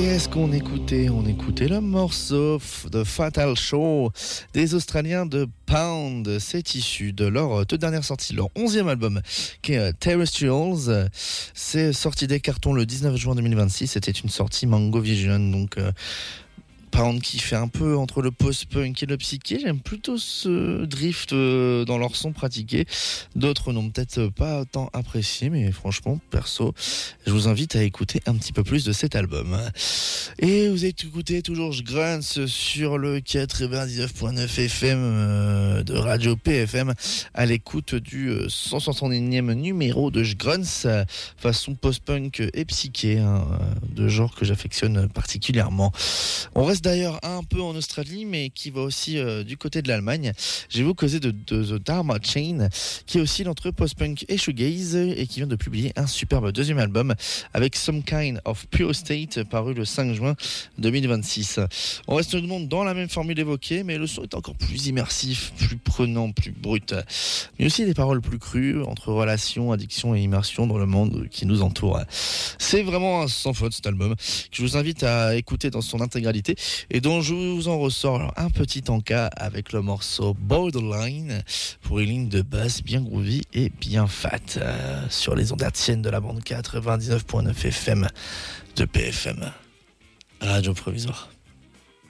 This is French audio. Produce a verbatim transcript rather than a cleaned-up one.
Qu'est-ce qu'on écoutait? On écoutait le morceau de Fatal Show des Australiens de Pound. C'est issu de leur toute dernière sortie, leur onzième album, qui est Terrestrials. C'est sorti des cartons le dix-neuf juin deux mille vingt-six. C'était une sortie Mango Vision, donc euh, Pound qui fait un peu entre le post-punk et le psyché. J'aime plutôt ce drift euh, dans leur son pratiqué. D'autres n'ont peut-être pas tant apprécié, mais franchement, perso, je vous invite à écouter un petit peu plus de cet album. Et vous êtes écouté toujours Grunts sur le quatre-vingt-dix-neuf point neuf F M euh, de Radio P F M à l'écoute du euh, cent soixante et unième numéro de Grunts, euh, façon post-punk et psyché, hein, de genre que j'affectionne particulièrement. On reste d'ailleurs un peu en Australie, mais qui va aussi euh, du côté de l'Allemagne. Je vais vous causer de, de The Dharma Chain, qui oscille entre post-punk et shoegaze, et qui vient de publier un superbe deuxième album avec Some Kind of Pure State, paru le cinq juin deux mille vingt-six. On reste tout le monde dans la même formule évoquée, mais le son est encore plus immersif, plus prenant, plus brut, mais aussi des paroles plus crues entre relations, addiction et immersion dans le monde qui nous entoure. C'est vraiment un sans faute cet album, que je vous invite à écouter dans son intégralité, et dont je vous en ressors alors un petit encas avec le morceau Borderline, pour une ligne de basse bien groovy et bien fat, euh, sur les ondes hertziennes de la bande quatre-vingt-dix-neuf point neuf F M de P F M, Radio Provisoire.